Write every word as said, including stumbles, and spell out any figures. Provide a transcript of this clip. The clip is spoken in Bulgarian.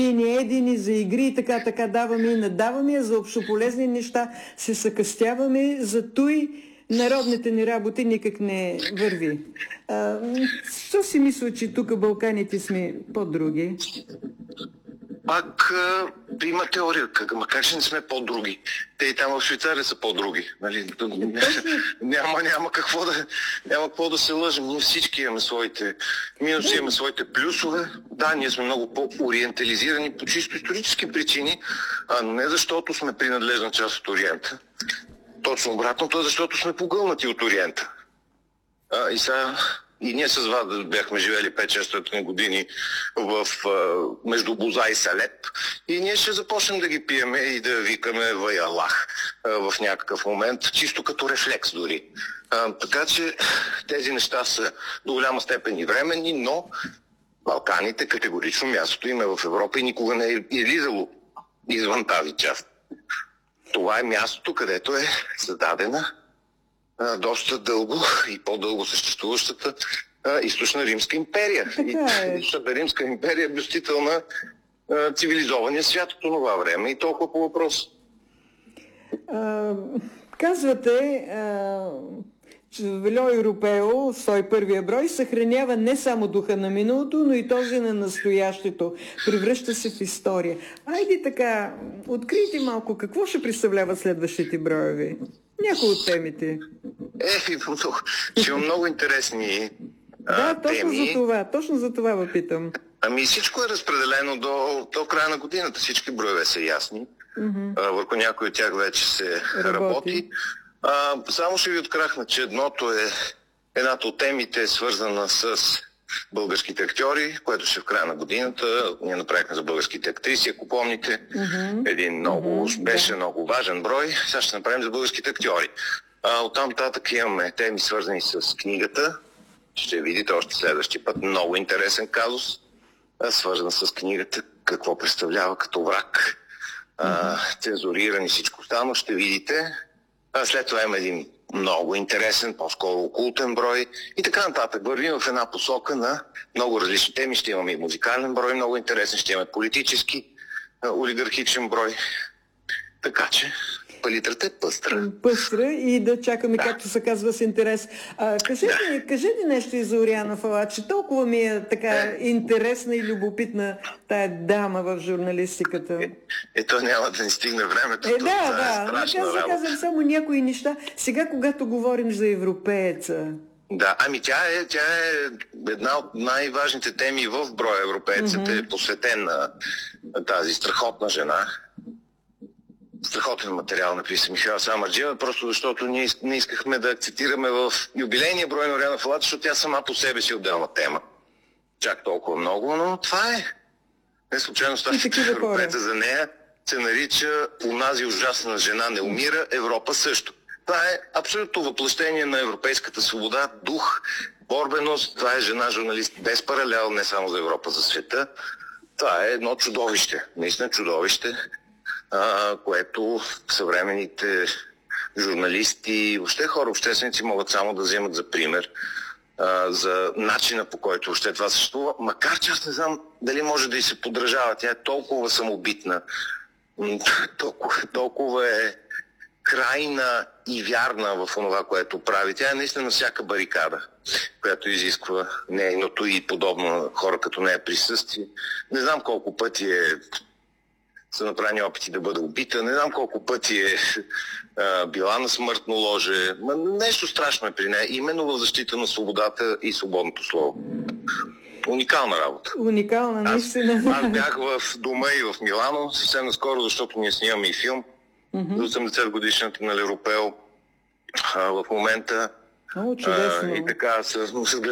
не едини за игри и така, така даваме и надаваме, за общополезни неща се съкъстяваме, за той народните ни работи никак не върви. А, що си мисля, че тук Балканите сме по-други? Пак а, има теория, как, ма как ще не сме по-други? Те и там в Швейцария са по-други. Нали? няма, няма, какво да, няма какво да се лъжим. Ние всички имаме своите минуси, имаме своите плюсове. Да, ние сме много по-ориентализирани по чисто исторически причини, а не защото сме принадлежна част от Ориента. Точно обратното, защото сме погълнати от Ориента. А, и сега... И ние с вас бяхме живели пет-шест години в, а, между Боза и Салеп. И ние ще започнем да ги пиеме и да викаме Вай Аллах а, в някакъв момент, чисто като рефлекс дори. А, така че тези неща са до голяма степен и временни, но Балканите категорично мястото им е в Европа и никога не е излизало извън тази част. Това е мястото, където е създадена доста дълго и по-дълго съществуващата а, източна Римска империя. И е. източната Римска империя е блюстител на а, цивилизования свят от това време и толкова по въпрос. А, казвате, а, че Велио Европео, сто и първия брой, съхранява не само духа на миналото, но и този на настоящето. Превръща се в история. Айде така, открийте малко какво ще представляват следващите броеви. Някои от темите. Е, много, ще има много интересни а, да, точно теми. за това, точно за това въпитам. Ами всичко е разпределено до, до края на годината. Всички броеве са ясни. Mm-hmm. А, върху някои от тях вече се работи. работи. А, само ще ви открахна, че едното е, едната от темите е свързана с българските актьори, което ще в края на годината. Ние направихме за българските актриси, ако помните. Mm-hmm. Един много mm-hmm. успешен, много важен брой. Сега ще направим за българските актьори. А, оттам нататък имаме теми свързани с книгата. Ще видите още следващия път. Много интересен казус, свързан с книгата. Какво представлява като враг. А, цензуриран и всичко останало. Ще видите. А след това има един много интересен, по-скоро окултен брой и така нататък. Вървим в една посока на много различни теми. Ще имаме и музикален брой, много интересен. Ще имаме политически, олигархичен брой. Така че палитрата е пъстра. Пъстра и да чакаме, да. Както се казва, с интерес. А, кажете, да. кажете нещо и за Ориана Фалачи. Толкова ми е така е. интересна и любопитна тая дама в журналистиката. Е, ето няма да ни стигне времето. Е, да, да. Е да. Аз казвам само някои неща. Сега, когато говорим за европееца. Да, ами тя е, тя е една от най-важните теми в броя. Европеецът mm-hmm. е посветен на, на тази страхотна жена. Страхотен материал написа Михайла Самарджиева, просто защото ние не искахме да акцентираме в юбилейния брой на Ориана Фалачи, защото тя сама по себе си е отделна тема. Чак толкова много, но това е. Не случайно ставащата европееца за нея се нарича "Онази ужасна жена не умира, Европа също". Това е абсолютно въплъщение на европейската свобода, дух, борбеност. Това е жена журналист без паралел, не само за Европа, за света. Това е едно чудовище, наистина чудовище, а, което съвременните журналисти, въобще хора, общественици могат само да вземат за пример а, за начина, по който въобще това съществува. Макар че аз не знам дали може да й се подражава. Тя е толкова самобитна, толкова, толкова е крайна и вярна в това, което прави. Тя е наистина на всяка барикада, която изисква нейното и подобно на хора като нея присъствие. Не знам колко пъти е са направени опити да бъде убита, не знам колко пъти е а, била на смъртно ложе. Ма нещо страшно е при нея, именно в защита на свободата и свободното слово. Уникална работа. Уникална, наистина. Аз, аз бях в дома и в Милано съвсем наскоро, защото ние снимаме и филм mm-hmm. за осемдесет годишната на Европео. А, в момента О, чудесно. А, и така, с, с